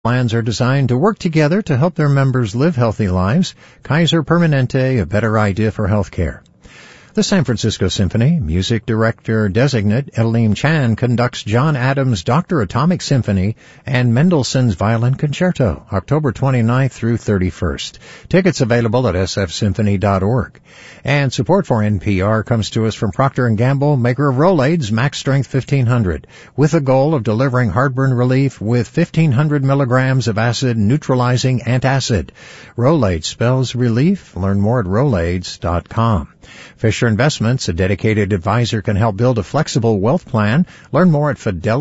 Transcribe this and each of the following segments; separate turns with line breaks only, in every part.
Plans are designed to work together to help their members live healthy lives. Kaiser Permanente, a better idea for healthcare. The San Francisco Symphony music director designate Edeline Chan conducts John Adams' Dr. Atomic Symphony and Mendelssohn's Violin Concerto, October 29th through 31st. Tickets available at sfsymphony.org. And support for NPR comes to us from Procter & Gamble, maker of Rolaids Max Strength 1500, with the goal of delivering heartburn relief with 1,500 milligrams of acid-neutralizing antacid. Rolaids spells relief. Learn more at rolaids.com. Fisher Investments, a dedicated advisor, can help build a flexible wealth plan. Learn more at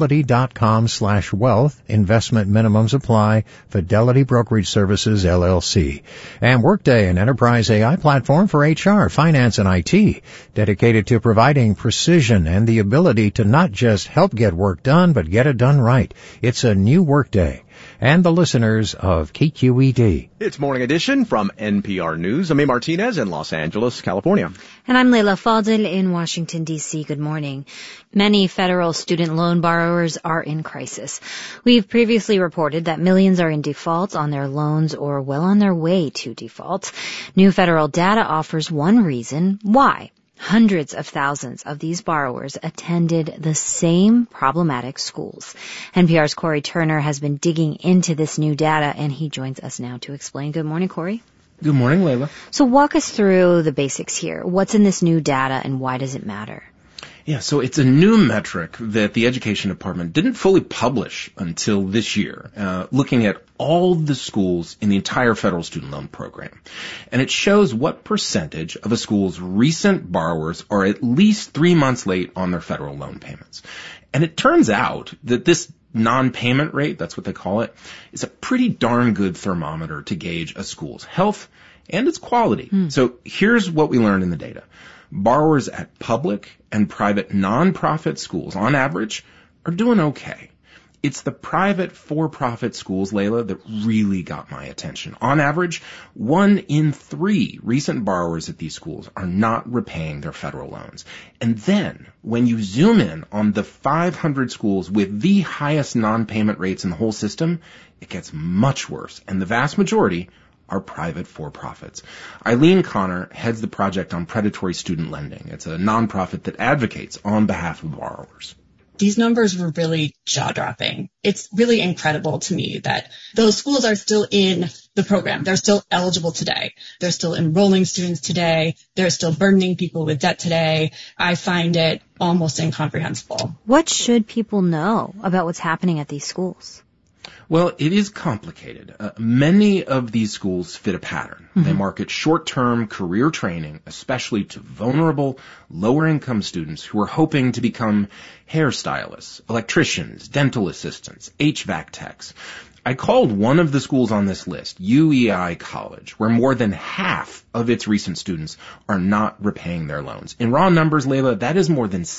fidelity.com/wealth. Investment minimums apply. Fidelity Brokerage Services, LLC. And Workday, an enterprise AI platform for HR, finance, and IT, dedicated to providing precision and the ability to not just help get work done, but get it done right. It's a new Workday. And the listeners of KQED.
It's Morning Edition from NPR News. I'm A. Martinez in Los Angeles, California.
And I'm Leila Fadel in Washington, D.C. Good morning. Many federal student loan borrowers are in crisis. We've previously reported that millions are in default on their loans or well on their way to default. New federal data offers one reason why. Hundreds of thousands of these borrowers attended the same problematic schools. NPR's Corey Turner has been digging into this new data, and he joins us now to explain. Good morning, Corey.
Good morning, Leila.
So walk us through the basics here. What's in this new data, and why does it matter?
Yeah, so it's a new metric that the Education Department didn't fully publish until this year, looking at all the schools in the entire federal student loan program. And it shows what percentage of a school's recent borrowers are at least 3 months late on their federal loan payments. And it turns out that this non-payment rate, that's what they call it, is a pretty darn good thermometer to gauge a school's health and its quality. So here's what we learned in the data. Borrowers at public and private nonprofit schools, on average, are doing okay. It's the private for-profit schools, Leila, that really got my attention. On average, 1 in 3 recent borrowers at these schools are not repaying their federal loans. And then, when you zoom in on the 500 schools with the highest non-payment rates in the whole system, it gets much worse. And the vast majority are private for-profits. Eileen Connor heads the Project on Predatory Student Lending. It's a nonprofit that advocates on behalf of borrowers.
These numbers were really jaw-dropping. It's really incredible to me that those schools are still in the program. They're still eligible today. They're still enrolling students today. They're still burdening people with debt today. I find it almost incomprehensible.
What should people know about what's happening at these schools?
Well, it is complicated. Many of these schools fit a pattern. They market short-term career training, especially to vulnerable, lower-income students who are hoping to become hairstylists, electricians, dental assistants, HVAC techs. I called one of the schools on this list, UEI College, where more than half of its recent students are not repaying their loans. In raw numbers, Leila, that is more than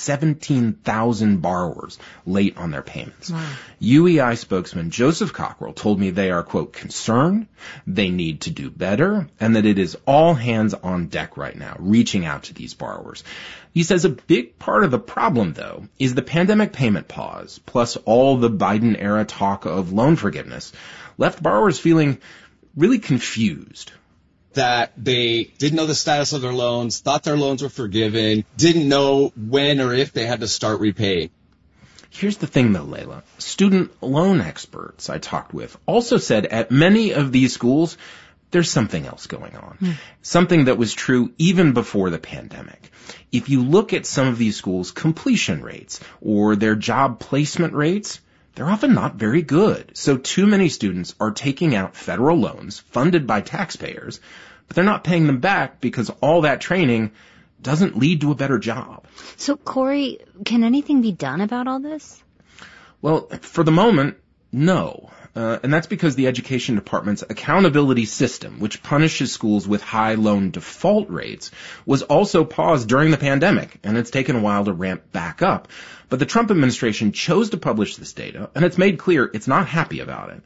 17,000 borrowers late on their payments. Wow. UEI spokesman Joseph Cockrell told me they are, quote, concerned, they need to do better, and that it is all hands on deck right now, reaching out to these borrowers. He says a big part of the problem, though, is the pandemic payment pause, plus all the Biden-era talk of loan forgiveness, left borrowers feeling really confused.
That they didn't know the status of their loans, thought their loans were forgiven, didn't know when or if they had to start repaying.
Here's the thing, though, Leila. Student loan experts I talked with also said at many of these schools, there's something else going on. Something that was true even before the pandemic. If you look at some of these schools' completion rates or their job placement rates, they're often not very good. So too many students are taking out federal loans funded by taxpayers, but they're not paying them back because all that training doesn't lead to a better job.
So, Corey, can anything be done about all this?
Well, for the moment, no. And that's because the Education Department's accountability system, which punishes schools with high loan default rates, was also paused during the pandemic, and it's taken a while to ramp back up. But the Trump administration chose to publish this data, and it's made clear it's not happy about it.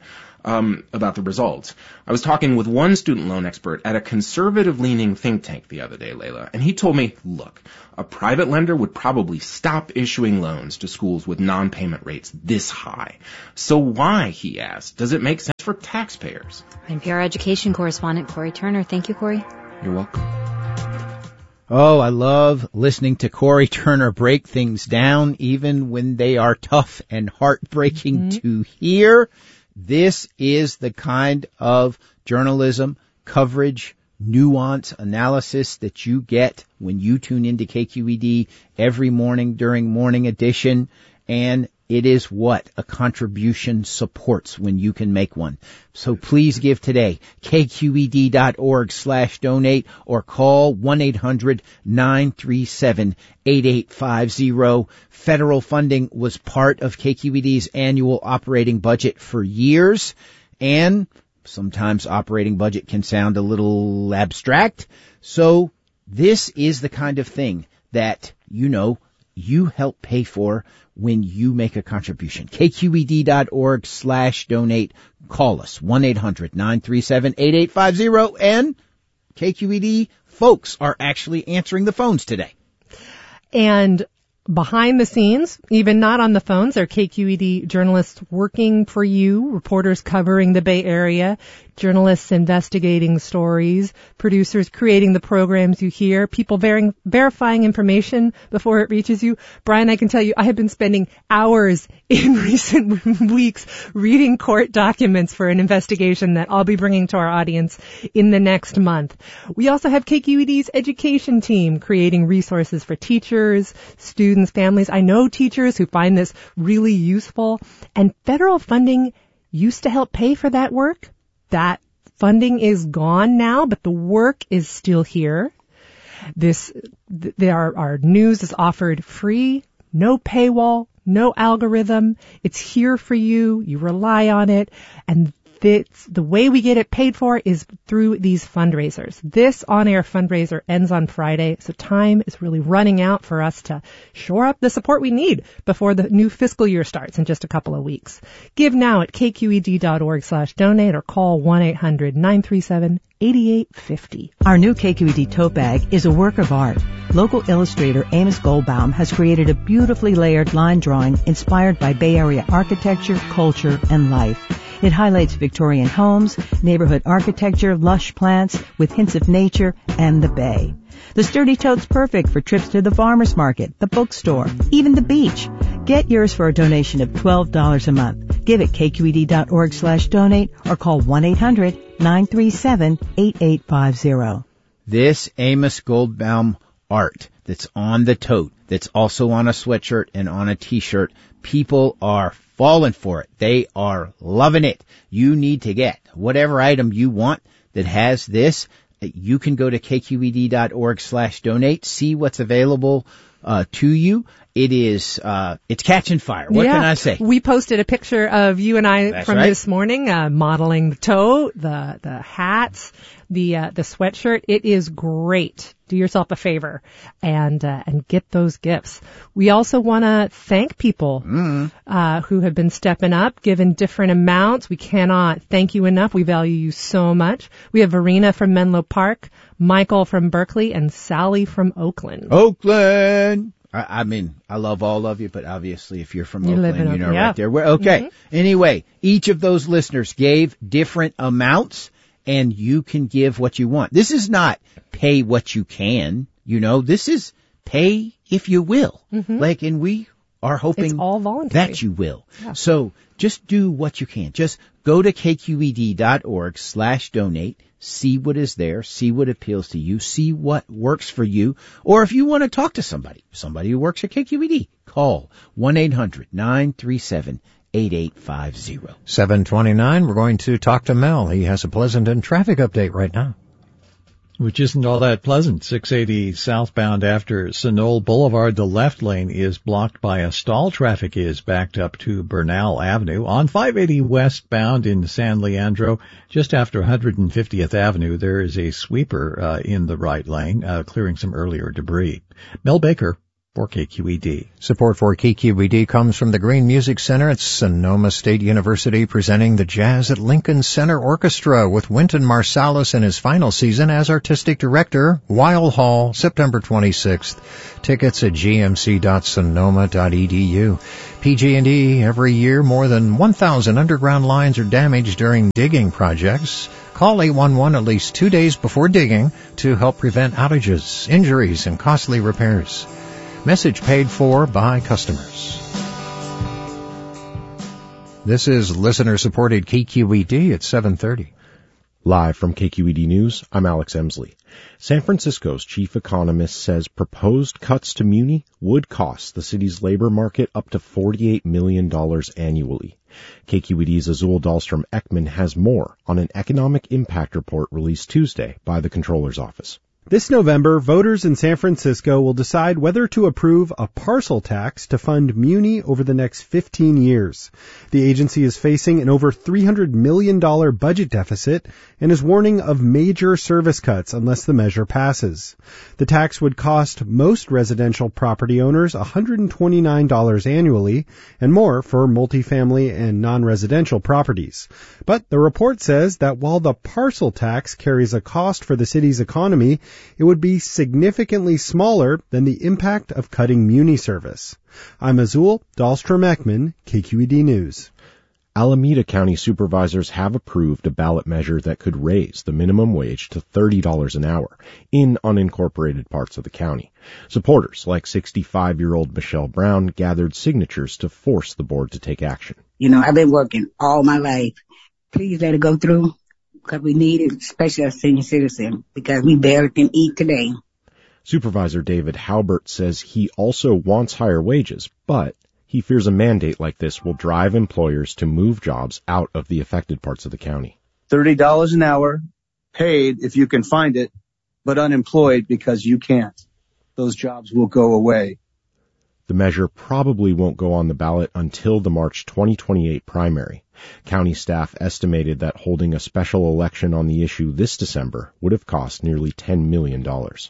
about the results. I was talking with one student loan expert at a conservative-leaning think tank the other day, Layla, and he told me, look, a private lender would probably stop issuing loans to schools with non-payment rates this high. So why, he asked, does it make sense for taxpayers?
NPR education correspondent Corey Turner. Thank you, Corey.
You're welcome.
Oh, I love listening to Corey Turner break things down, even when they are tough and heartbreaking to hear. This is the kind of journalism, coverage, nuance, analysis that you get when you tune into KQED every morning during Morning Edition. And it is what a contribution supports when you can make one. So please give today, kqed.org/donate or call 1-800-937-8850. Federal funding was part of KQED's annual operating budget for years, and sometimes operating budget can sound a little abstract. So this is the kind of thing that, you help pay for when you make a contribution. KQED.org/donate. Call us, 1-800-937-8850. And KQED folks are actually answering the phones today.
And behind the scenes, even not on the phones, there are KQED journalists working for you, reporters covering the Bay Area, journalists investigating stories, producers creating the programs you hear, people verifying information before it reaches you. Brian, I can tell you, I have been spending hours in recent weeks reading court documents for an investigation that I'll be bringing to our audience in the next month. We also have KQED's education team creating resources for teachers, students, families. I know teachers who find this really useful, and federal funding used to help pay for that work. That funding is gone now, but the work is still here. Our news is offered free, no paywall, no algorithm. It's here for you. You rely on it. And the way we get it paid for is through these fundraisers. This on-air fundraiser ends on Friday, so time is really running out for us to shore up the support we need before the new fiscal year starts in just a couple of weeks. Give now at kqed.org/donate or call 1-800-937-8850.
Our new KQED tote bag is a work of art. Local illustrator Amos Goldbaum has created a beautifully layered line drawing inspired by Bay Area architecture, culture, and life. It highlights Victorian homes, neighborhood architecture, lush plants with hints of nature, and the Bay. The sturdy tote's perfect for trips to the farmer's market, the bookstore, even the beach. Get yours for a donation of $12 a month. Give at kqed.org/donate or call 1-800-937-8850.
This Amos Goldbaum art that's on the tote, that's also on a sweatshirt and on a t-shirt, people are falling for it. They are loving it. You need to get whatever item you want that has this. You can go to kqed.org/donate, see what's available to you. It is, it's catching fire. What can I say?
We posted a picture of you and I this morning, modeling the tote, the hats, the sweatshirt. It is great. Do yourself a favor and get those gifts. We also want to thank people, who have been stepping up, giving different amounts. We cannot thank you enough. We value you so much. We have Verena from Menlo Park, Michael from Berkeley, and Sally from Oakland.
Oakland! I mean, I love all of you, but obviously if you're from Oakland, right there. We're okay. Mm-hmm. Anyway, each of those listeners gave different amounts, and you can give what you want. This is not pay what you can, this is pay if you will. Mm-hmm. And we are hoping
it's all voluntary.
That you will. Yeah. So just do what you can. Just go to kqed.org/donate. See what is there, see what appeals to you, see what works for you. Or if you want to talk to somebody who works at KQED, call 1-800-937-8850.
7:29, we're going to talk to Mel. He has a Pleasanton traffic update right now.
Which isn't all that pleasant. 680 southbound after Sunol Boulevard, the left lane is blocked by a stall. Traffic is backed up to Bernal Avenue. On 580 westbound in San Leandro, just after 150th Avenue, there is a sweeper in the right lane, clearing some earlier debris. Mel Baker. for KQED.
Support for KQED comes from the Green Music Center at Sonoma State University, presenting the Jazz at Lincoln Center Orchestra with Wynton Marsalis in his final season as artistic director, Weil Hall, September 26th. Tickets at gmc.sonoma.edu. PG&E, every year more than 1,000 underground lines are damaged during digging projects. Call 811 at least 2 days before digging to help prevent outages, injuries, and costly repairs. Message paid for by customers. This is listener-supported KQED at 7:30.
Live from KQED News, I'm Alex Emsley. San Francisco's chief economist says proposed cuts to Muni would cost the city's labor market up to $48 million annually. KQED's Azul Dahlstrom-Ekman has more on an economic impact report released Tuesday by the Comptroller's Office.
This November, voters in San Francisco will decide whether to approve a parcel tax to fund Muni over the next 15 years. The agency is facing an over $300 million budget deficit and is warning of major service cuts unless the measure passes. The tax would cost most residential property owners $129 annually and more for multifamily and non-residential properties. But the report says that while the parcel tax carries a cost for the city's economy, it would be significantly smaller than the impact of cutting Muni service. I'm Azul Dahlstrom-Ekman, KQED News.
Alameda County supervisors have approved a ballot measure that could raise the minimum wage to $30 an hour in unincorporated parts of the county. Supporters like 65-year-old Michelle Brown gathered signatures to force the board to take action.
I've been working all my life. Please let it go through. Because we need it, especially as senior citizen, because we barely can eat today.
Supervisor David Halbert says he also wants higher wages, but he fears a mandate like this will drive employers to move jobs out of the affected parts of the county.
$30 an hour, paid if you can find it, but unemployed because you can't. Those jobs will go away.
The measure probably won't go on the ballot until the March 2028 primary. County staff estimated that holding a special election on the issue this December would have cost nearly $10 million.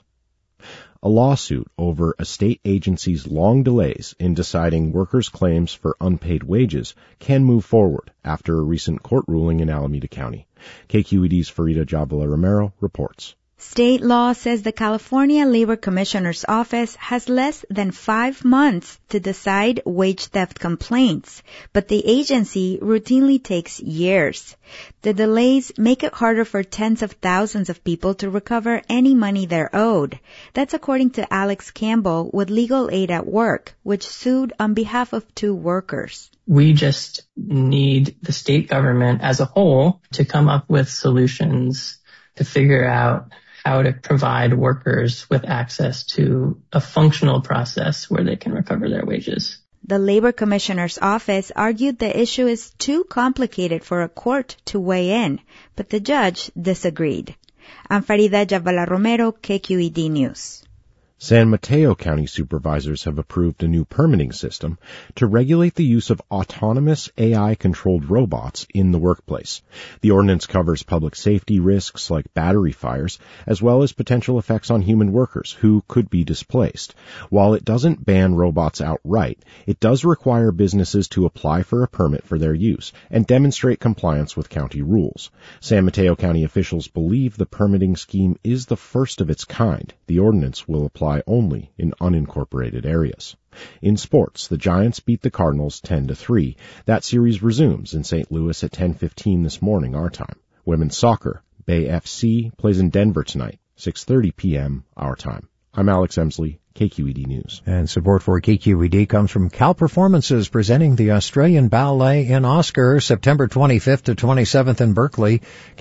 A lawsuit over a state agency's long delays in deciding workers' claims for unpaid wages can move forward after a recent court ruling in Alameda County. KQED's Farida Jabala-Romero reports.
State law says the California Labor Commissioner's Office has less than 5 months to decide wage theft complaints, but the agency routinely takes years. The delays make it harder for tens of thousands of people to recover any money they're owed. That's according to Alex Campbell with Legal Aid at Work, which sued on behalf of 2 workers.
We just need the state government as a whole to come up with solutions to figure out how to provide workers with access to a functional process where they can recover their wages.
The Labor Commissioner's Office argued the issue is too complicated for a court to weigh in, but the judge disagreed. I'm Farida Jabala-Romero, KQED News.
San Mateo County supervisors have approved a new permitting system to regulate the use of autonomous AI-controlled robots in the workplace. The ordinance covers public safety risks like battery fires, as well as potential effects on human workers who could be displaced. While it doesn't ban robots outright, it does require businesses to apply for a permit for their use and demonstrate compliance with county rules. San Mateo County officials believe the permitting scheme is the first of its kind. The ordinance will apply only in unincorporated areas. In sports, the Giants beat the Cardinals 10-3. That series resumes in St. Louis at 10:15 this morning, our time. Women's soccer, Bay FC plays in Denver tonight, 6:30 p.m. our time. I'm Alex Emsley, KQED News.
And support for KQED comes from Cal Performances, presenting the Australian Ballet in Oscar, September 25th to 27th in Berkeley,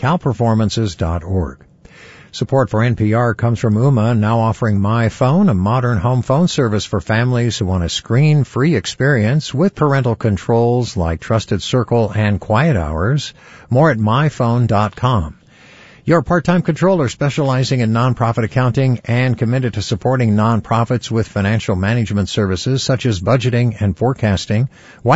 calperformances.org. Support for NPR comes from Ooma, now offering My Phone, a modern home phone service for families who want a screen-free experience with parental controls like Trusted Circle and Quiet Hours. More at myphone.com. You're a part-time controller specializing in nonprofit accounting and committed to supporting nonprofits with financial management services such as budgeting and forecasting.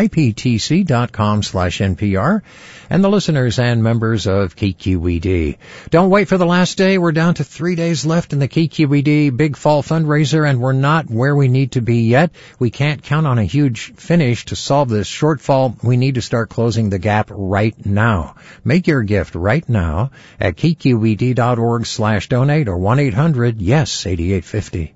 YPTC.com/NPR. And the listeners and members of KQED. Don't wait for the last day. We're down to 3 days left in the KQED Big Fall fundraiser, and we're not where we need to be yet. We can't count on a huge finish to solve this shortfall. We need to start closing the gap right now. Make your gift right now at kqed.org/donate or 1-800-YES-8850.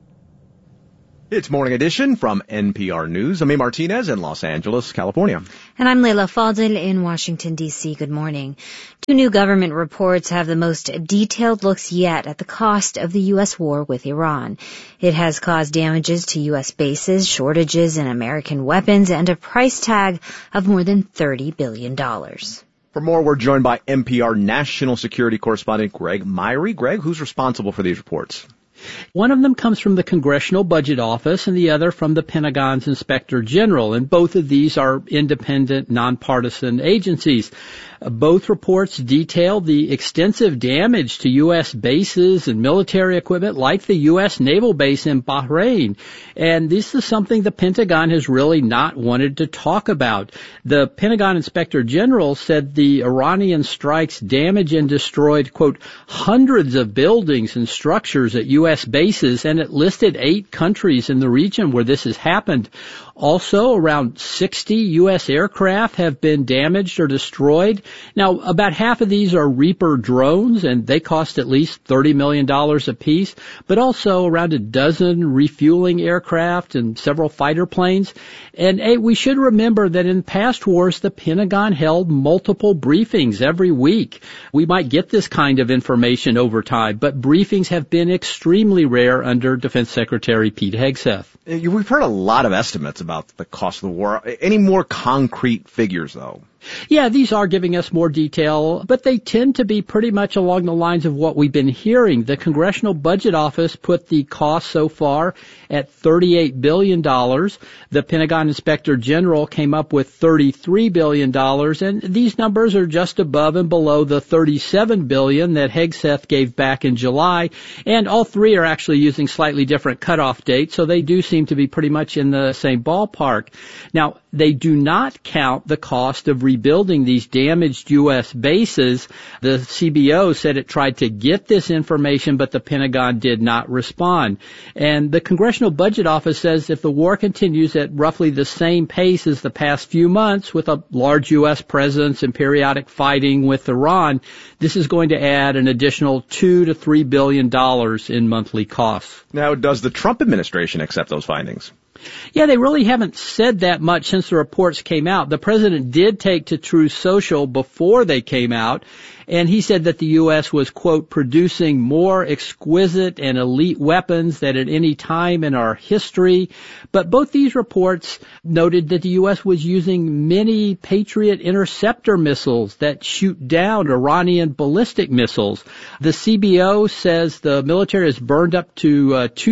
It's Morning Edition from NPR News. I'm A. Martinez in Los Angeles, California.
And I'm Leila Fadel in Washington, D.C. Good morning. 2 new government reports have the most detailed looks yet at the cost of the U.S. war with Iran. It has caused damages to U.S. bases, shortages in American weapons, and a price tag of more than $30 billion.
For more, we're joined by NPR national security correspondent Greg Myrie. Greg, who's responsible for these reports?
One of them comes from the Congressional Budget Office and the other from the Pentagon's Inspector General, and both of these are independent, nonpartisan agencies. Both reports detail the extensive damage to U.S. bases and military equipment like the U.S. naval base in Bahrain. And this is something the Pentagon has really not wanted to talk about. The Pentagon Inspector General said the Iranian strikes damaged and destroyed, quote, hundreds of buildings and structures at U.S. bases, and it listed 8 countries in the region where this has happened. Also, around 60 U.S. aircraft have been damaged or destroyed. Now, about half of these are Reaper drones, and they cost at least $30 million apiece, but also around a dozen refueling aircraft and several fighter planes. And we should remember that in past wars, the Pentagon held multiple briefings every week. We might get this kind of information over time, but briefings have been extremely rare under Defense Secretary Pete Hegseth.
We've heard a lot of estimates about the cost of the war. Any more concrete figures, though?
Yeah, these are giving us more detail, but they tend to be pretty much along the lines of what we've been hearing. The Congressional Budget Office put the cost so far at $38 billion. The Pentagon Inspector General came up with $33 billion, and these numbers are just above and below the $37 billion that Hegseth gave back in July, and all three are actually using slightly different cutoff dates, so they do seem to be pretty much in the same ballpark. Now, they do not count the cost of rebuilding these damaged U.S. bases. The CBO said it tried to get this information, but the Pentagon did not respond. And the Congressional Budget Office says if the war continues at roughly the same pace as the past few months, with a large U.S. presence and periodic fighting with Iran, this is going to add an additional $2 to $3 billion in monthly costs.
Now, does the Trump administration accept those findings?
Yeah, they really haven't said that much since the reports came out. The president did take to Truth Social before they came out, and he said that the U.S. was, quote, producing more exquisite and elite weapons than at any time in our history. But both these reports noted that the U.S. was using many Patriot interceptor missiles that shoot down Iranian ballistic missiles. The CBO says the military has burned up to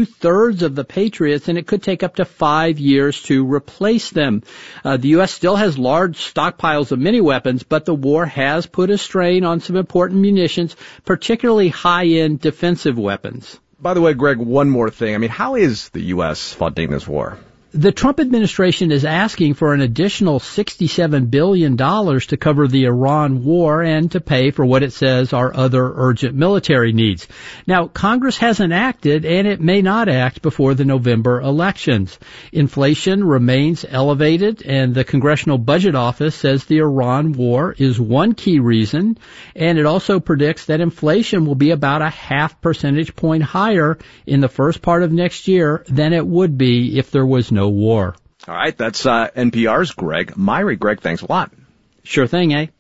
2/3 of the Patriots, and it could take up to 5 years to replace them. The U.S. still has large stockpiles of many weapons, but the war has put a strain on some important munitions, particularly high-end defensive weapons.
By the way, Greg, one more thing. I mean, how is the U.S. funding this war?
The Trump administration is asking for an additional $67 billion to cover the Iran war and to pay for what it says are other urgent military needs. Now, Congress hasn't acted, and it may not act before the November elections. Inflation remains elevated, and the Congressional Budget Office says the Iran war is one key reason, and it also predicts that inflation will be about a 0.5 percentage point higher in the first part of next year than it would be if there was no war.
All right, that's NPR's Greg Myrie. Greg, thanks a lot.
Sure thing, eh?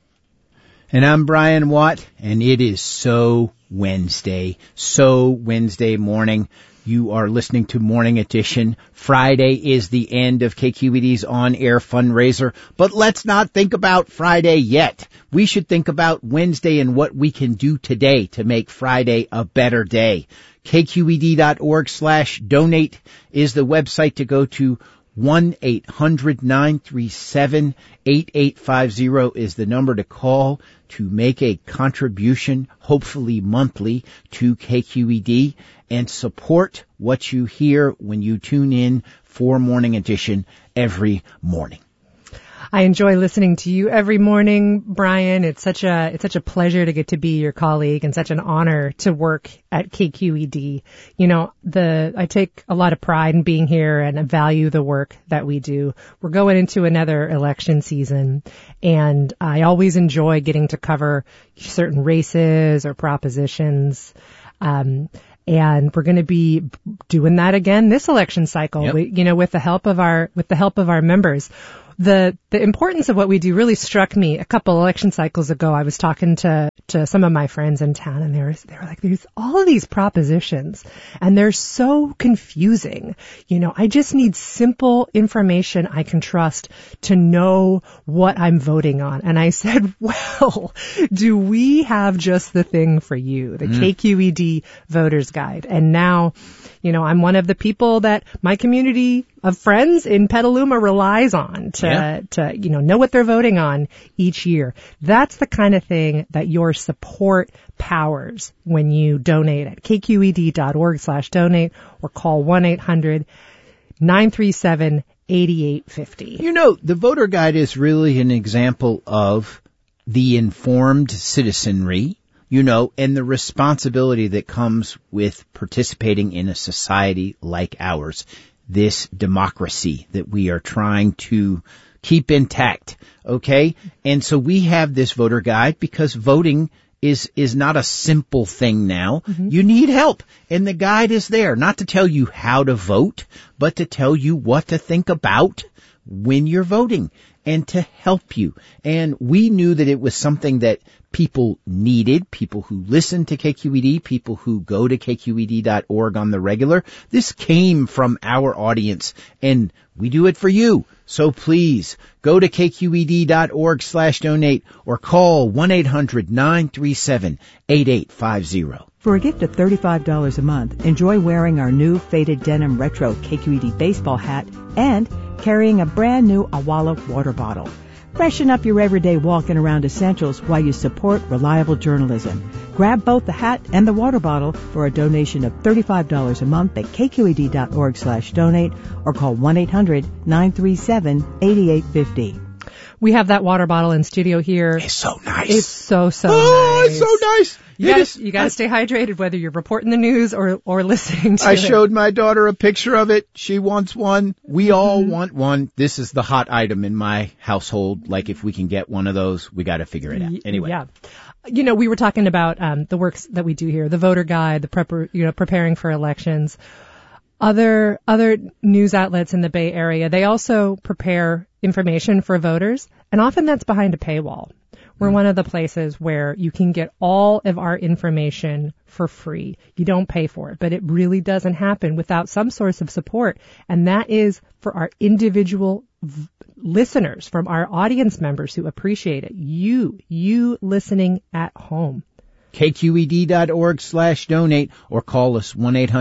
And I'm Brian Watt, and it is so Wednesday morning. You are listening to Morning Edition. Friday is the end of KQED's on-air fundraiser, but let's not think about Friday yet. We should think about Wednesday and what we can do today to make Friday a better day. KQED.org/donate is the website to go to. 1-800-937-8850 is the number to call to make a contribution, hopefully monthly, to KQED and support what you hear when you tune in for Morning Edition every morning.
I enjoy listening to you every morning, Brian. It's such a pleasure to get to be your colleague and such an honor to work at KQED. You know, I take a lot of pride in being here and I value the work that we do. We're going into another election season and I always enjoy getting to cover certain races or propositions. And we're going to be doing that again this election cycle, with the help of our members. The importance of what we do really struck me a couple election cycles ago. I was talking to some of my friends in town and they were like, there's all of these propositions and they're so confusing. You know, I just need simple information I can trust to know what I'm voting on. And I said, well, do we have just the thing for you, the KQED Voters Guide? And now, you know, I'm one of the people that my community of friends in Petaluma relies on to know what they're voting on each year. That's the kind of thing that your support powers when you donate at kqed.org/donate or call 1-800-937-8850.
You know, the voter guide is really an example of the informed citizenry, you know, and the responsibility that comes with participating in a society like ours, this democracy that we are trying to keep intact, okay? And so we have this voter guide because voting is not a simple thing now. Mm-hmm. You need help. And the guide is there, not to tell you how to vote, but to tell you what to think about when you're voting and to help you. And we knew that it was something that people needed, people who listen to KQED, people who go to kqed.org on the regular. This came from our audience and we do it for you. So please go to kqed.org/donate or call 1-800-937-8850.
For a gift of $35 a month, enjoy wearing our new faded denim retro KQED baseball hat and carrying a brand new Awala water bottle. Freshen up your everyday walking around essentials while you support reliable journalism. Grab both the hat and the water bottle for a donation of $35 a month at kqed.org/donate or call 1-800-937-8850.
We have that water bottle in studio here.
It's so nice.
It's so nice.
It's so nice.
You got to stay hydrated whether you're reporting the news or listening to it.
I showed my daughter a picture of it. She wants one. We all want one. This is the hot item in my household. Like if we can get one of those, we got to figure it out. Anyway.
Yeah. You know, we were talking about the works that we do here, the voter guide, preparing for elections. Other news outlets in the Bay Area, they also prepare information for voters, and often that's behind a paywall. We're one of the places where you can get all of our information for free. You don't pay for it, but it really doesn't happen without some source of support, and that is for our individual listeners, from our audience members who appreciate it. You listening at home.
kqed.org/donate or call us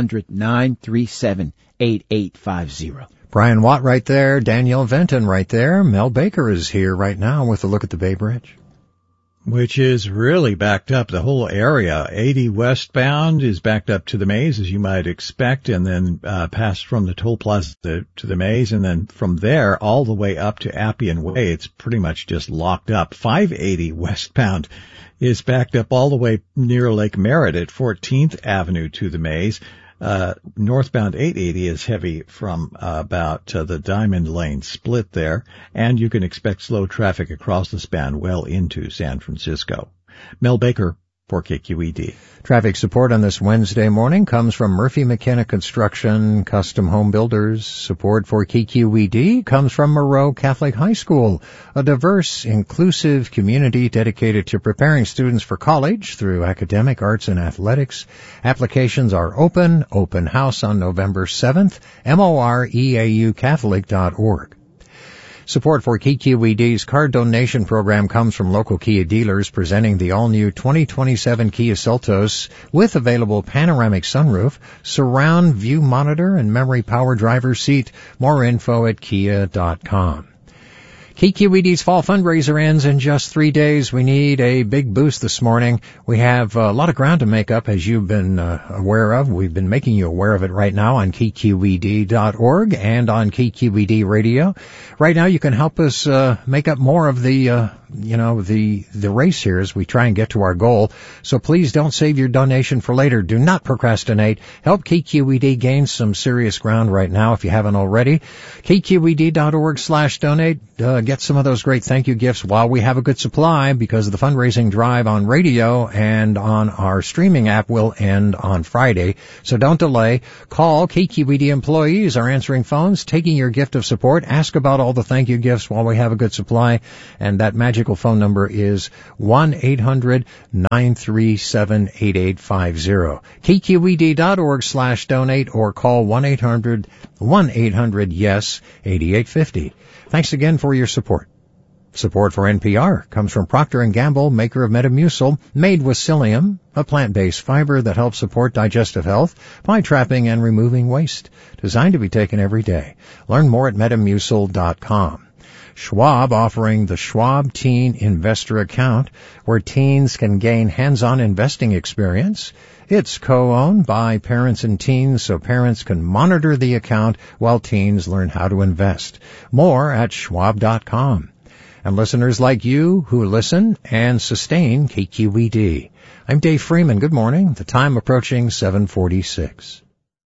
1-800-937-8850.
Brian Watt right there, Danielle Venton right there. Mel Baker is here right now with a look at the Bay Bridge,
which is really backed up. The whole area, 80 westbound, is backed up to the Maze, as you might expect, and then passed from the toll plaza to the Maze, and then from there all the way up to Appian Way. It's pretty much just locked up. 580 westbound is backed up all the way near Lake Merritt at 14th Avenue to the Maze. Northbound 880 is heavy from about the Diamond Lane split there, and you can expect slow traffic across the span well into San Francisco. Mel Baker for KQED.
Traffic support on this Wednesday morning comes from Murphy McKenna Construction, Custom Home Builders. Support for KQED comes from Moreau Catholic High School, a diverse, inclusive community dedicated to preparing students for college through academic, arts, and athletics. Applications are open house on November 7th, moreaucatholic.org. Support for KQED's card donation program comes from local Kia dealers presenting the all-new 2027 Kia Seltos with available panoramic sunroof, surround view monitor, and memory power driver seat. More info at kia.com. KQED's fall fundraiser ends in just 3 days. We need a big boost this morning. We have a lot of ground to make up, as you've been aware of. We've been making you aware of it right now on KQED.org and on KQED Radio. Right now, you can help us make up more of the race here as we try and get to our goal. So please don't save your donation for later. Do not procrastinate. Help KQED gain some serious ground right now if you haven't already. KQED.org/donate. Get some of those great thank you gifts while we have a good supply, because the fundraising drive on radio and on our streaming app will end on Friday. So don't delay. Call. KQED employees are answering phones, taking your gift of support. Ask about all the thank you gifts while we have a good supply. And that magical phone number is 1-800-937-8850. KQED.org/donate or call 1-800-YES-8850. Thanks again for your support. Support for NPR comes from Procter & Gamble, maker of Metamucil, made with psyllium, a plant-based fiber that helps support digestive health by trapping and removing waste, designed to be taken every day. Learn more at Metamucil.com. Schwab offering the Schwab Teen Investor Account, where teens can gain hands-on investing experience. It's co-owned by parents and teens, so parents can monitor the account while teens learn how to invest. More at Schwab.com. And listeners like you who listen and sustain KQED. I'm Dave Freeman. Good morning. The time approaching 7:46.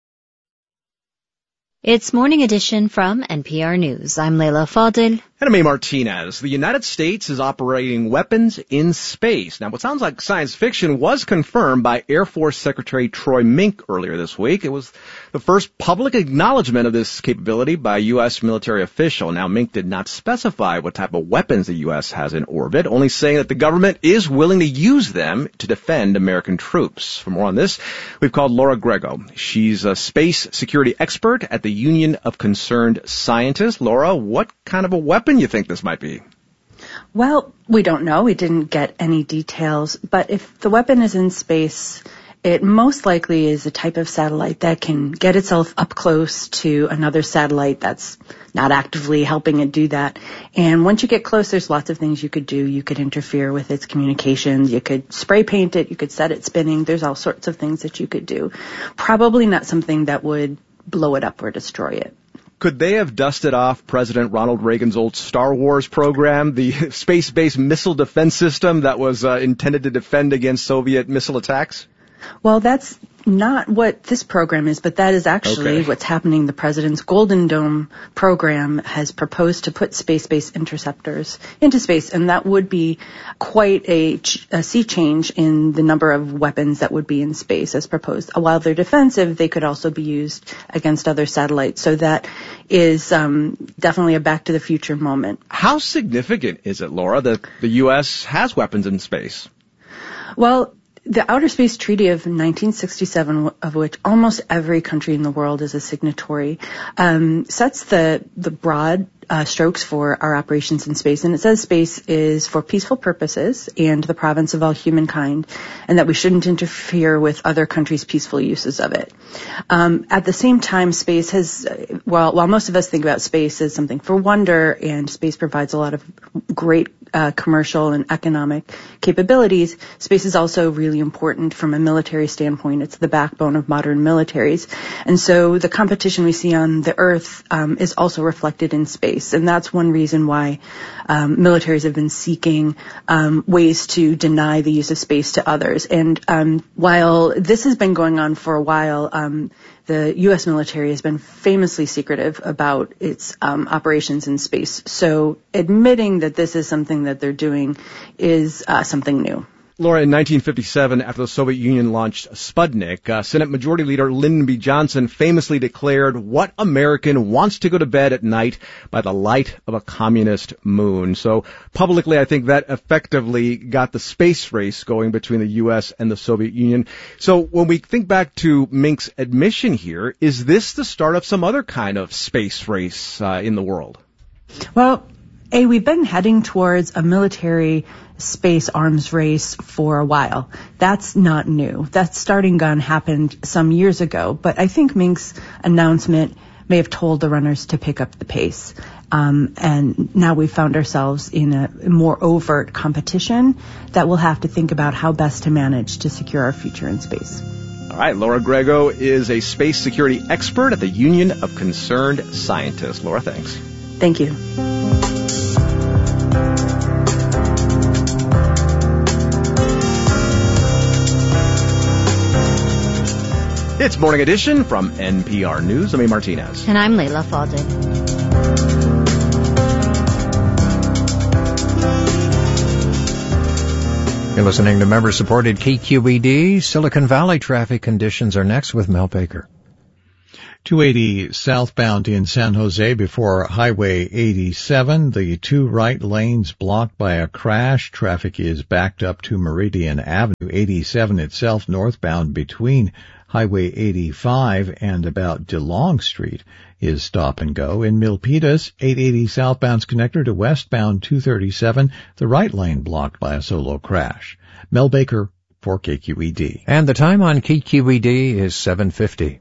It's Morning Edition from NPR News. I'm Leila Fadil.
And I'm A. Martinez. The United States is operating weapons in space. Now, what sounds like science fiction was confirmed by Air Force Secretary Troy Mink earlier this week. It was the first public acknowledgement of this capability by a U.S. military official. Now, Mink did not specify what type of weapons the U.S. has in orbit, only saying that the government is willing to use them to defend American troops. For more on this, we've called Laura Grego. She's a space security expert at the Union of Concerned Scientists. Laura, what kind of a weapon you think this might be?
Well, we don't know. We didn't get any details. But if the weapon is in space, it most likely is a type of satellite that can get itself up close to another satellite that's not actively helping it do that. And once you get close, there's lots of things you could do. You could interfere with its communications. You could spray paint it. You could set it spinning. There's all sorts of things that you could do. Probably not something that would blow it up or destroy it.
Could they have dusted off President Ronald Reagan's old Star Wars program, the space-based missile defense system that was intended to defend against Soviet missile attacks?
Well, that's not what this program is, but that is actually what's happening. The president's Golden Dome program has proposed to put space-based interceptors into space, and that would be quite a sea change in the number of weapons that would be in space as proposed. While they're defensive, they could also be used against other satellites. So that is definitely a back to the future moment.
How significant is it, Laura, that the U.S. has weapons in space?
Well, the Outer Space Treaty of 1967, of which almost every country in the world is a signatory, sets the broad strokes for our operations in space. And it says space is for peaceful purposes and the province of all humankind, and that we shouldn't interfere with other countries' peaceful uses of it. At the same time, space has, while most of us think about space as something for wonder, and space provides a lot of great commercial and economic capabilities, space is also really important from a military standpoint. It's the backbone of modern militaries. And so the competition we see on the Earth is also reflected in space. And that's one reason why militaries have been seeking ways to deny the use of space to others. And while this has been going on for a while, the U.S. military has been famously secretive about its operations in space. So admitting that this is something that they're doing is something new.
Laura, in 1957, after the Soviet Union launched Sputnik, Senate Majority Leader Lyndon B. Johnson famously declared, "What American wants to go to bed at night by the light of a communist moon?" So publicly, I think that effectively got the space race going between the U.S. and the Soviet Union. So when we think back to Mink's admission here, is this the start of some other kind of space race in the world?
Well, we've been heading towards a military space arms race for a while. That's not new. That starting gun happened some years ago, but I think Mink's announcement may have told the runners to pick up the pace. And now we've found ourselves in a more overt competition that we'll have to think about how best to manage to secure our future in space.
All right, Laura Grego is a space security expert at the Union of Concerned Scientists. Laura, thanks.
Thank you.
It's Morning Edition from NPR News. I'm A. Martinez.
And I'm Layla Faldin.
You're listening to member-supported KQED. Silicon Valley traffic conditions are next with Mel Baker.
280 southbound in San Jose before Highway 87. The two right lanes blocked by a crash. Traffic is backed up to Meridian Avenue. 87 itself northbound between Highway 85 and about DeLong Street is stop and go. In Milpitas, 880 southbound's connector to westbound 237, the right lane blocked by a solo crash. Mel Baker for KQED.
And the time on KQED is 7:50.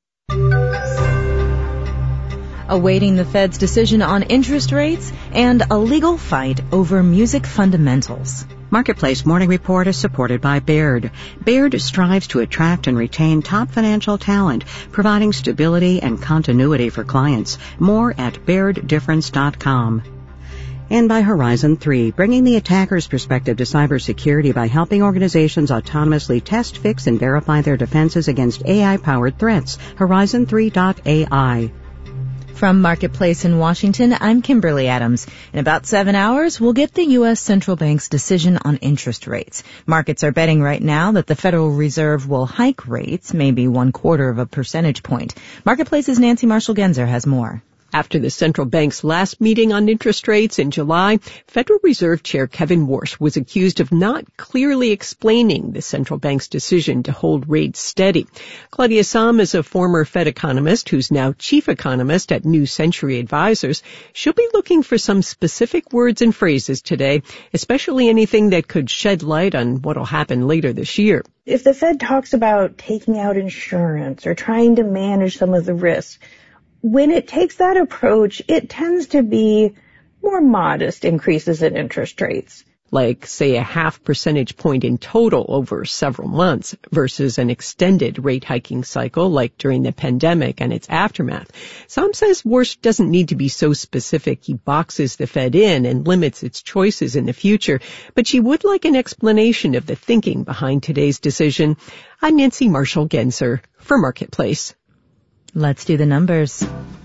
Awaiting the Fed's decision on interest rates and a legal fight over music fundamentals.
Marketplace Morning Report is supported by Baird. Baird strives to attract and retain top financial talent, providing stability and continuity for clients. More at BairdDifference.com. And by Horizon 3, bringing the attacker's perspective to cybersecurity by helping organizations autonomously test, fix, and verify their defenses against AI-powered threats. Horizon3.ai.
From Marketplace in Washington, I'm Kimberly Adams. In about 7 hours, we'll get the U.S. Central Bank's decision on interest rates. Markets are betting right now that the Federal Reserve will hike rates, maybe 1/4 of a percentage point. Marketplace's Nancy Marshall-Genzer has more.
After the central bank's last meeting on interest rates in July, Federal Reserve Chair Kevin Warsh was accused of not clearly explaining the central bank's decision to hold rates steady. Claudia Sahm is a former Fed economist who's now chief economist at New Century Advisors. She'll be looking for some specific words and phrases today, especially anything that could shed light on what'll happen later this year.
If the Fed talks about taking out insurance or trying to manage some of the risks, when it takes that approach, it tends to be more modest increases in interest rates.
Like, say, a 0.5 percentage point in total over several months versus an extended rate hiking cycle like during the pandemic and its aftermath. Some says Warsh doesn't need to be so specific he boxes the Fed in and limits its choices in the future, but she would like an explanation of the thinking behind today's decision. I'm Nancy Marshall-Genzer for Marketplace.
Let's do the numbers.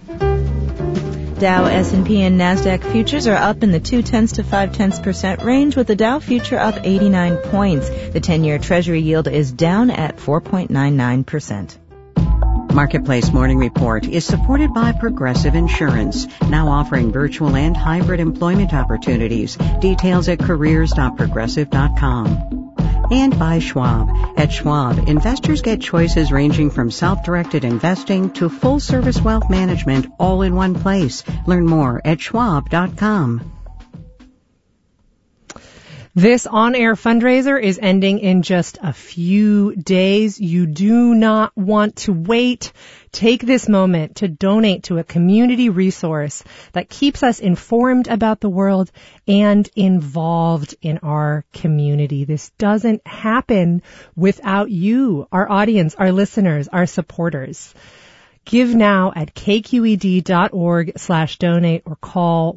Dow, S&P, and NASDAQ futures are up in the 0.2 to 0.5% range, with the Dow future up 89 points. The 10-year Treasury yield is down at 4.99%.
Marketplace Morning Report is supported by Progressive Insurance, now offering virtual and hybrid employment opportunities. Details at careers.progressive.com. And by Schwab. At Schwab, investors get choices ranging from self-directed investing to full-service wealth management all in one place. Learn more at schwab.com.
This on-air fundraiser is ending in just a few days. You do not want to wait. Take this moment to donate to a community resource that keeps us informed about the world and involved in our community. This doesn't happen without you, our audience, our listeners, our supporters. Give now at kqed.org/donate or call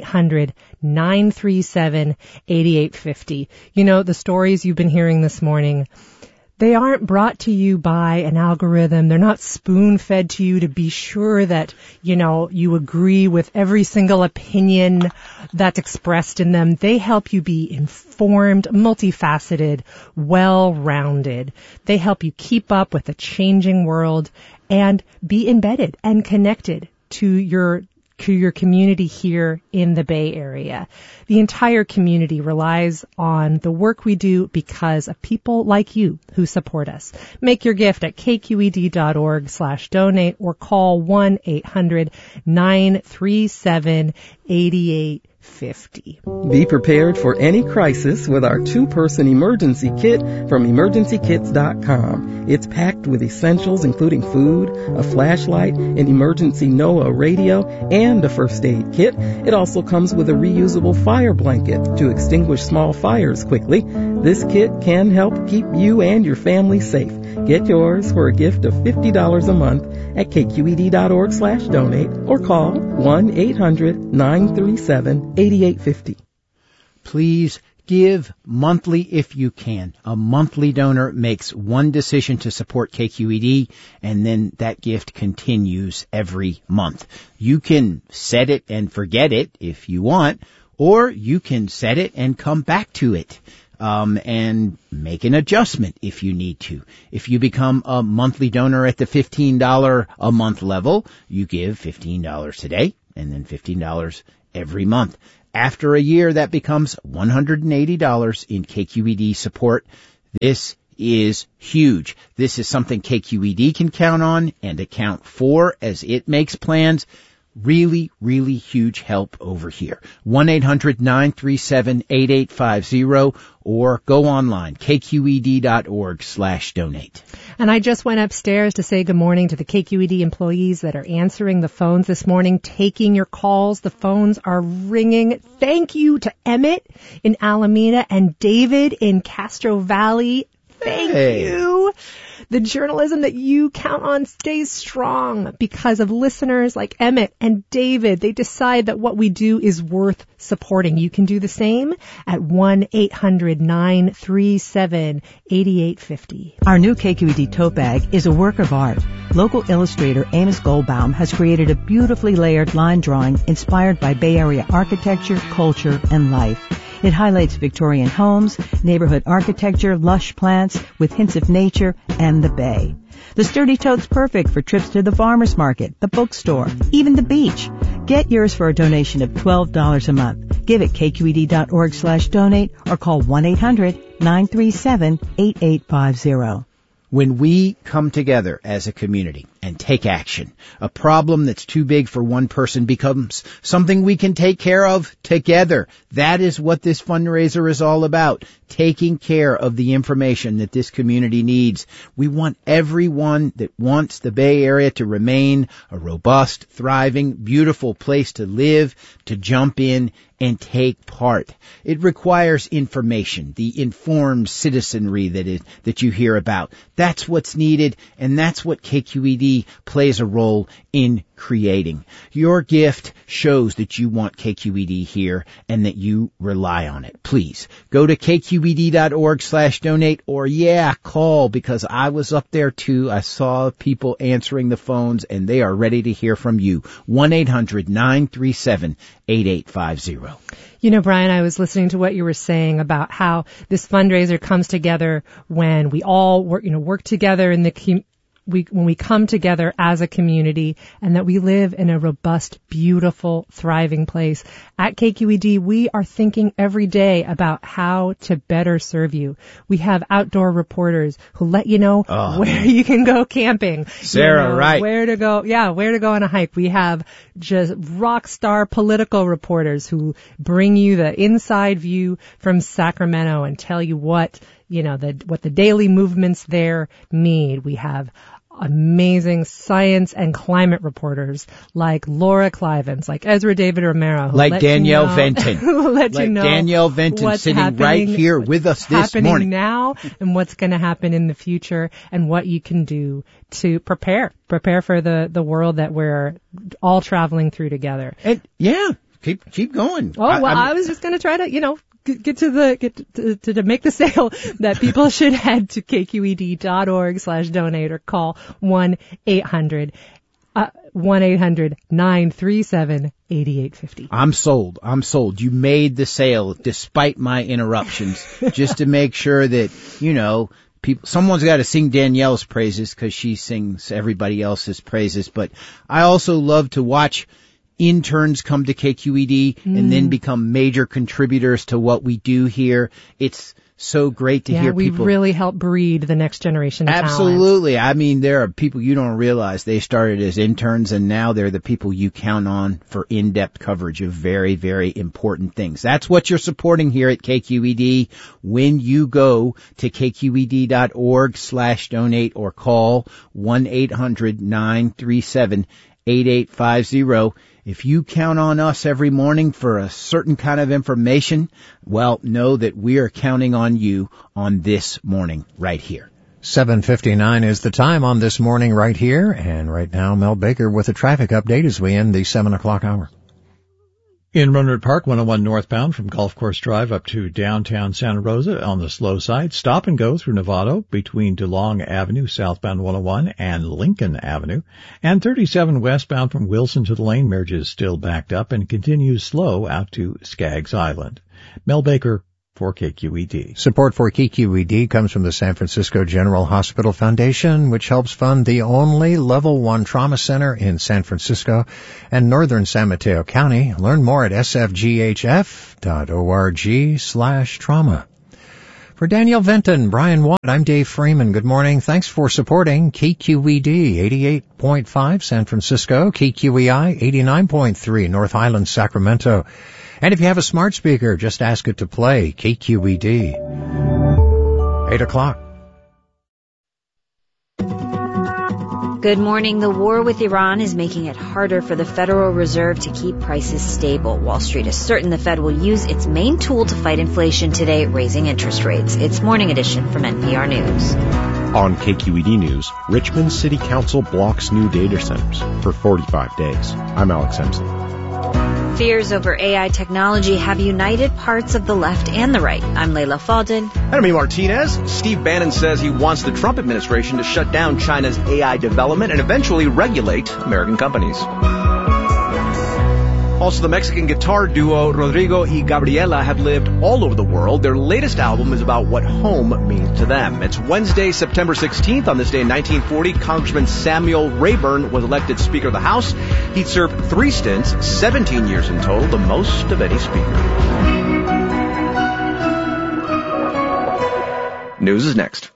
1-800-937-8850. You know, the stories you've been hearing this morning, they aren't brought to you by an algorithm. They're not spoon-fed to you to be sure that, you agree with every single opinion that's expressed in them. They help you be informed, multifaceted, well-rounded. They help you keep up with the changing world and be embedded and connected to your your community here in the Bay Area. The entire community relies on the work we do because of people like you who support us. Make your gift at kqed.org/donate or call 1-800-937-8850.
Be prepared for any crisis with our 2-person emergency kit from emergencykits.com. It's packed with essentials including food, a flashlight, an emergency NOAA radio, and a first aid kit. It also comes with a reusable fire blanket to extinguish small fires quickly. This kit can help keep you and your family safe. Get yours for a gift of $50 a month at kqed.org/donate or call 1-800-937-8850.
Please give monthly if you can. A monthly donor makes one decision to support KQED, and then that gift continues every month. You can set it and forget it if you want, or you can set it and come back to it. And make an adjustment if you need to. If you become a monthly donor at the $15 a month level, you give $15 today and then $15 every month. After a year, that becomes $180 in KQED support. This is huge. This is something KQED can count on and account for as it makes plans. Really, really huge help over here. 1-800-937-8850 or go online, kqed.org/donate.
And I just went upstairs to say good morning to the KQED employees that are answering the phones this morning, taking your calls. The phones are ringing. Thank you to Emmett in Alameda and David in Castro Valley. Thank you. The journalism that you count on stays strong because of listeners like Emmett and David. They decide that what we do is worth supporting. You can do the same at 1-800-937-8850.
Our new KQED tote bag is a work of art. Local illustrator Amos Goldbaum has created a beautifully layered line drawing inspired by Bay Area architecture, culture, and life. It highlights Victorian homes, neighborhood architecture, lush plants with hints of nature, and the Bay. The sturdy tote's perfect for trips to the farmer's market, the bookstore, even the beach. Get yours for a donation of $12 a month. Give at kqed.org/donate or call 1-800-937-8850.
When we come together as a community and take action, a problem that's too big for one person becomes something we can take care of together. That is what this fundraiser is all about, taking care of the information that this community needs. We want everyone that wants the Bay Area to remain a robust, thriving, beautiful place to live, to jump in and take part. It requires information, the informed citizenry that you hear about. That's what's needed, and that's what KQED plays a role in creating. Your gift shows that you want KQED here and that you rely on it. Please go to kqed.org/donate or call, because I was up there too. I saw people answering the phones and they are ready to hear from you. 1-800-937-8850.
You know, Brian, I was listening to what you were saying about how this fundraiser comes together when we all work together in the when we come together as a community, and that we live in a robust, beautiful, thriving place. At KQED, we are thinking every day about how to better serve you. We have outdoor reporters who let you know where you can go camping.
Sarah, right.
Where to go on a hike. We have just rock star political reporters who bring you the inside view from Sacramento and tell you what the daily movements there need. We have amazing science and climate reporters like Laura Clivens, like Ezra David Romero,
like Danielle Venton,
Danielle
Venton sitting right here with us this morning
now, and what's going to happen in the future, and what you can do to prepare for the world that we're all traveling through together.
And keep going.
I was just going to try to get to make the sale that people should head to kqed.org/donate or call 1-800-937-8850.
I'm sold. You made the sale despite my interruptions, just to make sure that, someone's got to sing Danielle's praises because she sings everybody else's praises. But I also love to watch interns come to KQED and then become major contributors to what we do here. It's so great to hear people.
We really help breed the next generation of
Absolutely.
talent.
I mean, there are people you don't realize they started as interns and now they're the people you count on for in-depth coverage of very, very important things. That's what you're supporting here at KQED when you go to kqed.org/donate or call 1-800-937-8850. If you count on us every morning for a certain kind of information, well, know that we are counting on you on this morning right here.
7:59 is the time on this morning right here. And right now, Mel Baker with a traffic update as we end the 7 o'clock hour.
In Runward Park, 101 northbound from Golf Course Drive up to downtown Santa Rosa on the slow side. Stop and go through Novato between DeLong Avenue, southbound 101, and Lincoln Avenue. And 37 westbound from Wilson to the Lane Merge is still backed up and continues slow out to Skaggs Island. Mel Baker for KQED.
Support for KQED comes from the San Francisco General Hospital Foundation, which helps fund the only Level 1 trauma center in San Francisco and northern San Mateo County. Learn more at sfghf.org/trauma. For Daniel Venton, Brian Watt, I'm Dave Freeman. Good morning. Thanks for supporting KQED 88.5 San Francisco, KQEI 89.3 North Island, Sacramento. And if you have a smart speaker, just ask it to play KQED. 8 o'clock.
Good morning. The war with Iran is making it harder for the Federal Reserve to keep prices stable. Wall Street is certain the Fed will use its main tool to fight inflation today, raising interest rates. It's Morning Edition from NPR News.
On KQED News, Richmond City Council blocks new data centers for 45 days. I'm Alex Hemsley.
Fears over AI technology have united parts of the left and the right. I'm Layla Faldin.
And I'm Martinez. Steve Bannon says he wants the Trump administration to shut down China's AI development and eventually regulate American companies. Also, the Mexican guitar duo Rodrigo y Gabriela have lived all over the world. Their latest album is about what home means to them. It's Wednesday, September 16th. On this day in 1940, Congressman Samuel Rayburn was elected Speaker of the House. He served 3 stints, 17 years in total, the most of any speaker. News is next.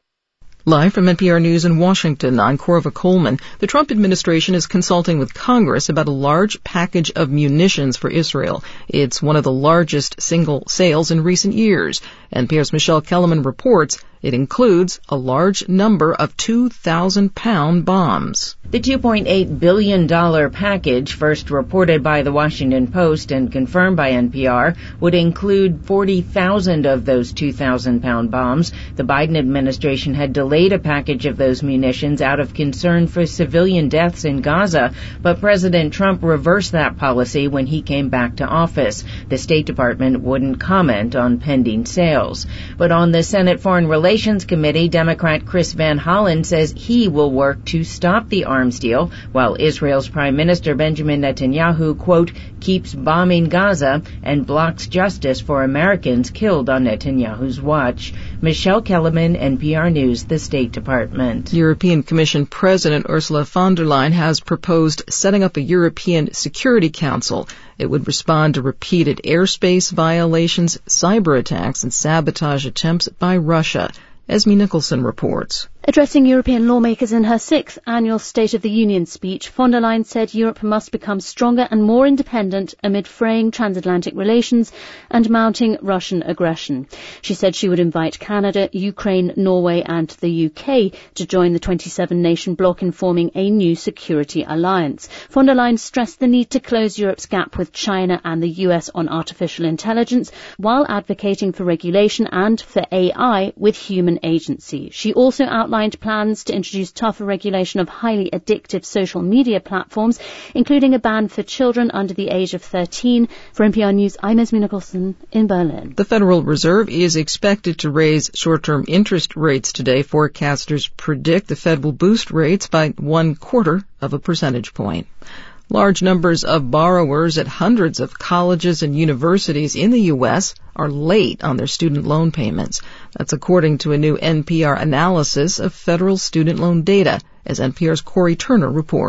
Live from NPR News in Washington, I'm Corva Coleman. The Trump administration is consulting with Congress about a large package of munitions for Israel. It's one of the largest single sales in recent years. NPR's Michelle Kellerman reports it includes a large number of 2,000-pound bombs.
The $2.8 billion package, first reported by the Washington Post and confirmed by NPR, would include 40,000 of those 2,000-pound bombs. The Biden administration had delayed a package of those munitions out of concern for civilian deaths in Gaza, but President Trump reversed that policy when he came back to office. The State Department wouldn't comment on pending sales. But on the Senate Foreign Relations Committee, Democrat Chris Van Hollen says he will work to stop the arms deal, while Israel's Prime Minister Benjamin Netanyahu, quote, keeps bombing Gaza and blocks justice for Americans killed on Netanyahu's watch. Michelle Kellerman, NPR News, the State Department.
European Commission President Ursula von der Leyen has proposed setting up a European Security Council. It would respond to repeated airspace violations, cyber attacks, and sabotage attempts by Russia. Esme Nicholson reports.
Addressing European lawmakers in her 6th annual State of the Union speech, von der Leyen said Europe must become stronger and more independent amid fraying transatlantic relations and mounting Russian aggression. She said she would invite Canada, Ukraine, Norway and the UK to join the 27-nation bloc in forming a new security alliance. Von der Leyen stressed the need to close Europe's gap with China and the US on artificial intelligence, while advocating for regulation and for AI with human agency. She also outlined plans to introduce tougher regulation of highly addictive social media platforms, including a ban for children under the age of 13. For NPR News, I'm Esme Nicholson in Berlin.
The Federal Reserve is expected to raise short-term interest rates today. Forecasters predict the Fed will boost rates by 1/4 of a percentage point. Large numbers of borrowers at hundreds of colleges and universities in the U.S. are late on their student loan payments. That's according to a new NPR analysis of federal student loan data, as NPR's Corey Turner reports.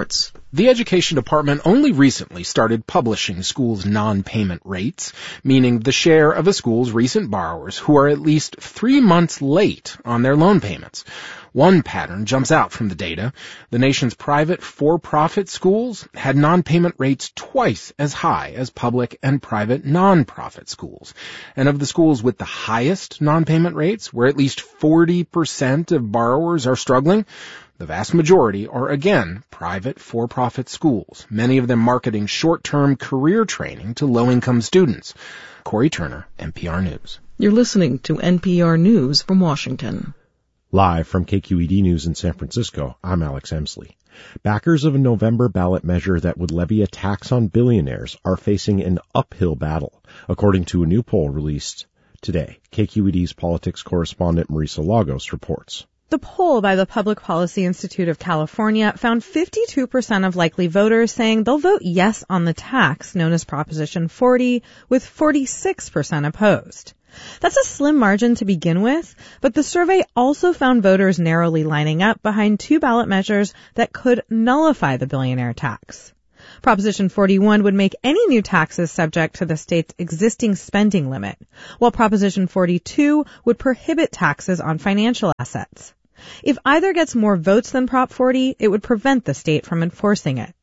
The Education Department only recently started publishing schools' non-payment rates, meaning the share of a school's recent borrowers who are at least 3 months late on their loan payments. One pattern jumps out from the data. The nation's private for-profit schools had non-payment rates twice as high as public and private non-profit schools. And of the schools with the highest non-payment rates, where at least 40% of borrowers are struggling, the vast majority are, again, private for-profit schools, many of them marketing short-term career training to low-income students. Corey Turner, NPR News.
You're listening to NPR News from Washington.
Live from KQED News in San Francisco, I'm Alex Emsley. Backers of a November ballot measure that would levy a tax on billionaires are facing an uphill battle, according to a new poll released today. KQED's politics correspondent Marisa Lagos reports.
The poll by the Public Policy Institute of California found 52% of likely voters saying they'll vote yes on the tax, known as Proposition 40, with 46% opposed. That's a slim margin to begin with, but the survey also found voters narrowly lining up behind two ballot measures that could nullify the billionaire tax. Proposition 41 would make any new taxes subject to the state's existing spending limit, while Proposition 42 would prohibit taxes on financial assets. If either gets more votes than Prop 40, it would prevent the state from enforcing it.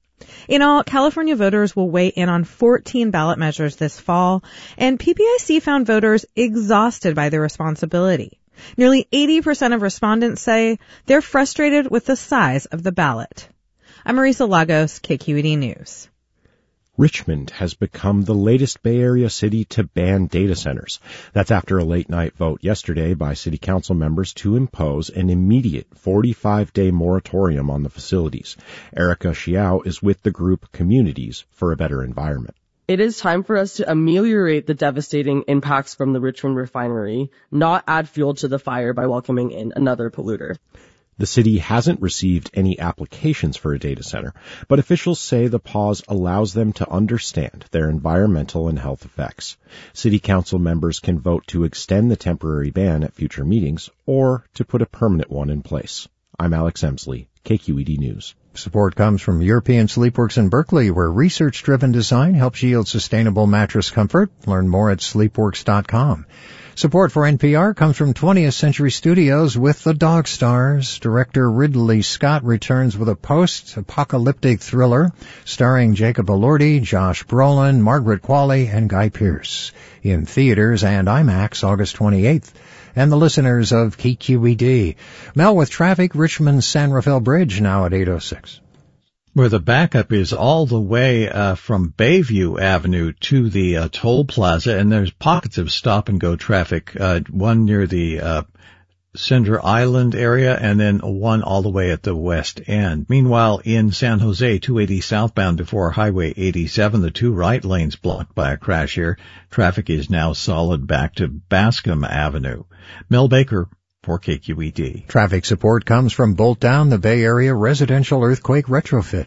In all, California voters will weigh in on 14 ballot measures this fall, and PPIC found voters exhausted by their responsibility. Nearly 80% of respondents say they're frustrated with the size of the ballot. I'm Marisa Lagos, KQED News.
Richmond has become the latest Bay Area city to ban data centers. That's after a late-night vote yesterday by city council members to impose an immediate 45-day moratorium on the facilities. Erica Xiao is with the group Communities for a Better Environment.
It is time for us to ameliorate the devastating impacts from the Richmond refinery, not add fuel to the fire by welcoming in another polluter.
The city hasn't received any applications for a data center, but officials say the pause allows them to understand their environmental and health effects. City council members can vote to extend the temporary ban at future meetings or to put a permanent one in place. I'm Alex Emsley, KQED News.
Support comes from European Sleepworks in Berkeley, where research-driven design helps yield sustainable mattress comfort. Learn more at sleepworks.com. Support for NPR comes from 20th Century Studios with The Dog Stars. Director Ridley Scott returns with a post-apocalyptic thriller starring Jacob Elordi, Josh Brolin, Margaret Qualley, and Guy Pearce. In theaters and IMAX August 28th. And the listeners of KQED. Mel with traffic, Richmond San Rafael Bridge now at 8:06.
Where the backup is all the way from Bayview Avenue to the toll plaza, and there's pockets of stop-and-go traffic, one near the Cinder Island area, and then one all the way at the west end. Meanwhile, in San Jose, 280 southbound before Highway 87, the two right lanes blocked by a crash here. Traffic is now solid back to Bascom Avenue. Mel Baker for KQED.
Traffic support comes from Bolt Down, the Bay Area residential earthquake retrofit.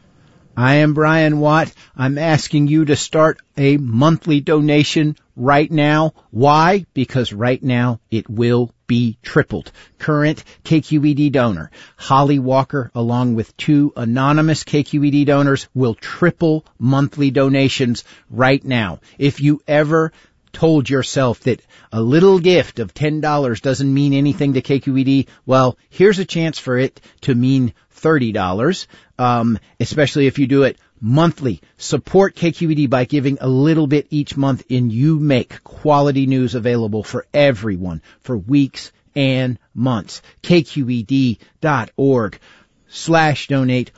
I am Brian Watt. I'm asking you to start a monthly donation right now. Why? Because right now it will be tripled. Current KQED donor Holly Walker, along with two anonymous KQED donors, will triple monthly donations right now. If you ever told yourself that a little gift of $10 doesn't mean anything to KQED, well, here's a chance for it to mean $30, especially if you do it monthly. Support KQED by giving a little bit each month, and you make quality news available for everyone for weeks and months. KQED.org/donate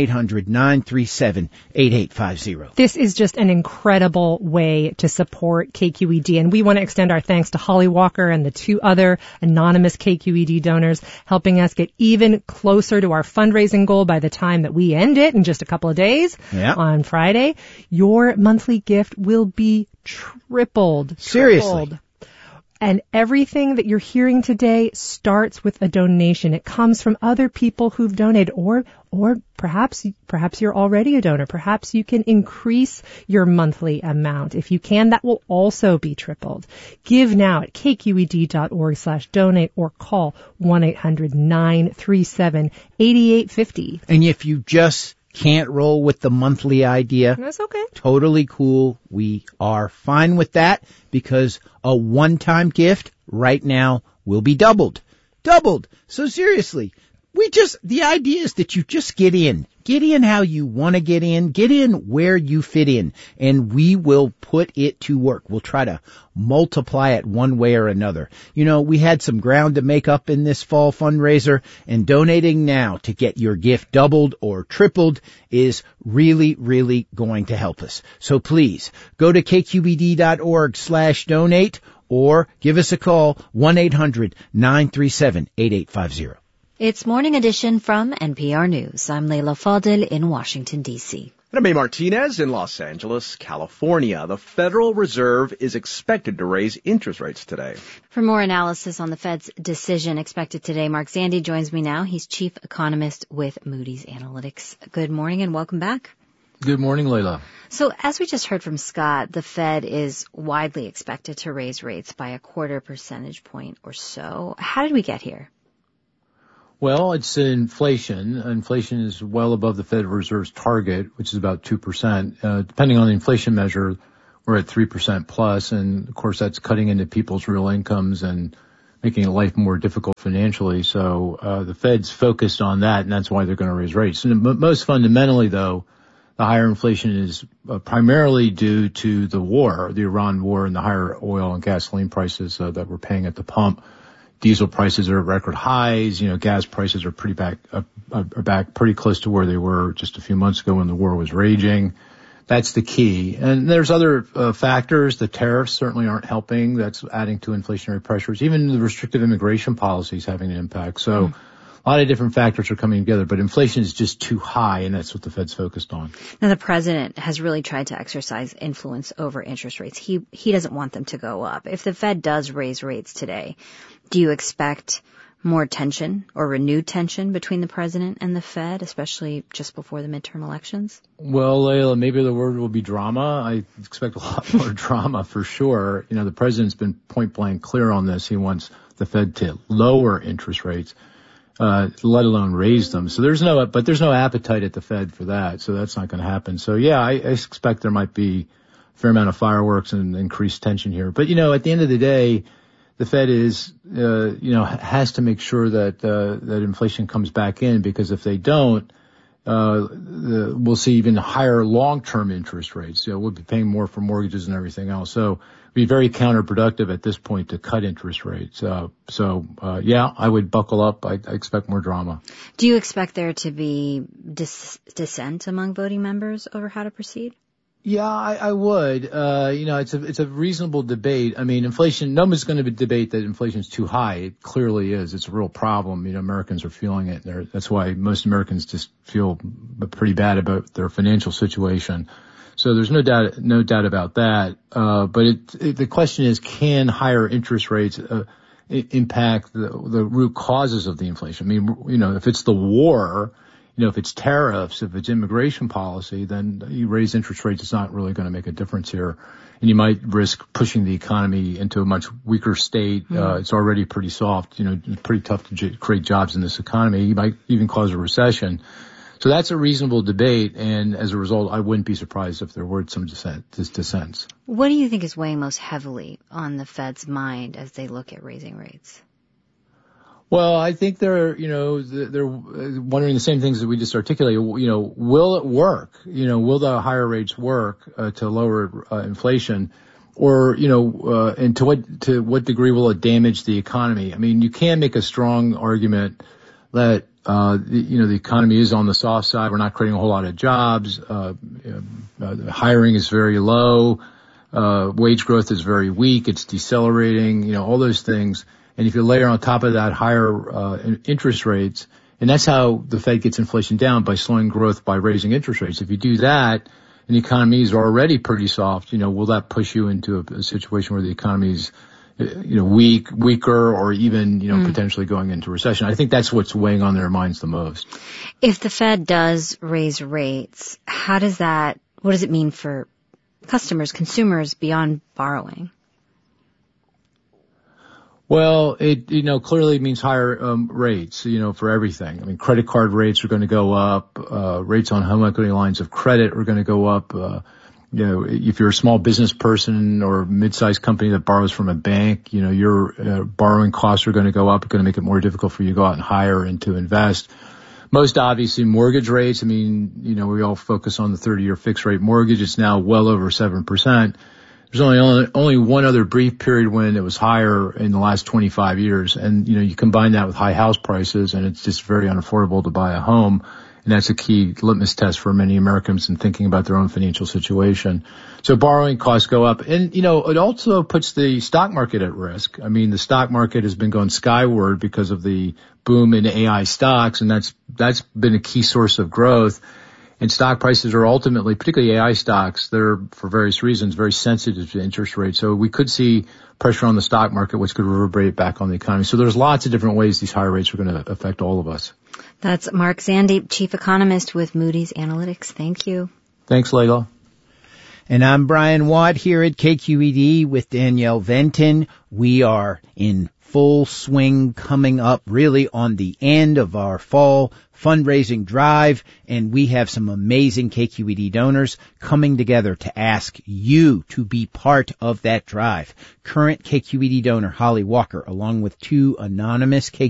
1-800-937-8850.
This is just an incredible way to support KQED, and we want to extend our thanks to Holly Walker and the two other anonymous KQED donors helping us get even closer to our fundraising goal by the time that we end it in just a couple of days on Friday. Your monthly gift will be tripled.
Seriously.
And everything that you're hearing today starts with a donation. It comes from other people who've donated, or perhaps you're already a donor. Perhaps you can increase your monthly amount. If you can, that will also be tripled. Give now at kqed.org/donate or call 1-800-937-8850.
And if you just can't roll with the monthly idea,
that's okay.
Totally cool. We are fine with that because a one-time gift right now will be doubled. So seriously, the idea is that you just get in how you want to get in where you fit in, and we will put it to work. We'll try to multiply it one way or another. We had some ground to make up in this fall fundraiser, and donating now to get your gift doubled or tripled is really, really going to help us. So please go to kqed.org/donate or give us a call 1-800-937-8850.
It's Morning Edition from NPR News. I'm Leila Fadel in Washington, D.C.
And I'm May Martinez in Los Angeles, California. The Federal Reserve is expected to raise interest rates today.
For more analysis on the Fed's decision expected today, Mark Zandi joins me now. He's chief economist with Moody's Analytics. Good morning and welcome back.
Good morning, Leila.
So as we just heard from Scott, the Fed is widely expected to raise rates by a 0.25 percentage point or so. How did we get here?
Well, it's inflation. Inflation is well above the Federal Reserve's target, which is about 2%. Depending on the inflation measure, we're at 3% plus. And of course, that's cutting into people's real incomes and making life more difficult financially. So, the Fed's focused on that, and that's why they're going to raise rates. And most fundamentally, though, the higher inflation is primarily due to the Iran war, and the higher oil and gasoline prices that we're paying at the pump. Diesel prices are at record highs. Gas prices are back pretty close to where they were just a few months ago when the war was raging. That's the key. And there's other factors. The tariffs certainly aren't helping. That's adding to inflationary pressures. Even the restrictive immigration policy is having an impact. So a lot of different factors are coming together, but inflation is just too high, and that's what the Fed's focused on.
Now, the president has really tried to exercise influence over interest rates. He doesn't want them to go up. If the Fed does raise rates today, do you expect more tension or renewed tension between the president and the Fed, especially just before the midterm elections?
Well, Leila, maybe the word will be drama. I expect a lot more drama for sure. The president's been point blank clear on this. He wants the Fed to lower interest rates, let alone raise them. So there's no appetite at the Fed for that. So that's not going to happen. So yeah, I expect there might be a fair amount of fireworks and increased tension here. But at the end of the day, the Fed has to make sure that inflation comes back in, because if they don't, we'll see even higher long-term interest rates. We'll be paying more for mortgages and everything else. So it'd be very counterproductive at this point to cut interest rates. I would buckle up. I expect more drama.
Do you expect there to be dissent among voting members over how to proceed?
Yeah, I would. It's a reasonable debate. I mean, inflation, no one's going to debate that inflation is too high. It clearly is. It's a real problem. Americans are feeling it. That's why most Americans just feel pretty bad about their financial situation. So there's no doubt about that. But the question is, can higher interest rates impact the root causes of the inflation? I mean, if it's the war, if it's tariffs, if it's immigration policy, then you raise interest rates, it's not really going to make a difference here. And you might risk pushing the economy into a much weaker state. It's already pretty soft. It's pretty tough to create jobs in this economy. You might even cause a recession. So that's a reasonable debate. And as a result, I wouldn't be surprised if there were some dissents.
What do you think is weighing most heavily on the Fed's mind as they look at raising rates?
Well, I think they're wondering the same things that we just articulated. Will it work? Will the higher rates work to lower inflation, or and to what degree will it damage the economy? I mean, you can make a strong argument that the economy is on the soft side. We're not creating a whole lot of jobs. Hiring is very low. Wage growth is very weak. It's decelerating. All those things. And if you layer on top of that higher interest rates, and that's how the Fed gets inflation down, by slowing growth by raising interest rates. If you do that, and the economy is already pretty soft, will that push you into a situation where the economy is, weaker, or even, potentially going into recession? I think that's what's weighing on their minds the most.
If the Fed does raise rates, what does it mean for customers, consumers beyond borrowing?
Well, it, clearly means higher rates, for everything. I mean, credit card rates are going to go up. Rates on home equity lines of credit are going to go up. If you're a small business person or mid-sized company that borrows from a bank, your borrowing costs are going to go up. It's going to make it more difficult for you to go out and hire and to invest. Most obviously, mortgage rates. I mean, we all focus on the 30-year fixed rate mortgage. It's now well over 7%. There's only one other brief period when it was higher in the last 25 years. And, you combine that with high house prices, and it's just very unaffordable to buy a home. And that's a key litmus test for many Americans in thinking about their own financial situation. So borrowing costs go up. And, it also puts the stock market at risk. I mean, the stock market has been going skyward because of the boom in AI stocks, and that's been a key source of growth. And stock prices are ultimately, particularly AI stocks, they're, for various reasons, very sensitive to interest rates. So we could see pressure on the stock market, which could reverberate back on the economy. So there's lots of different ways these higher rates are going to affect all of us.
That's Mark Zandi, Chief Economist with Moody's Analytics. Thank you.
Thanks, Layla.
And I'm Brian Watt here at KQED with Danielle Venton. We are in full swing coming up really on the end of our fall fundraising drive, and we have some amazing KQED donors coming together to ask you to be part of that drive. Current KQED donor Holly Walker, along with two anonymous KQED